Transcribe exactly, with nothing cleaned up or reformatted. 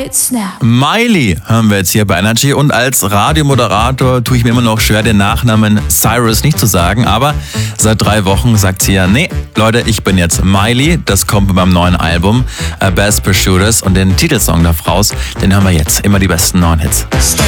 it snap. Miley hören wir jetzt hier bei Energy und als Radiomoderator tue ich mir immer noch schwer, den Nachnamen Cyrus nicht zu sagen, aber seit drei Wochen sagt sie ja, nee, Leute, ich bin jetzt Miley, das kommt beim neuen Album uh, Best Pursuers und den Titelsong darauf raus, den hören wir jetzt, immer die besten neuen Hits.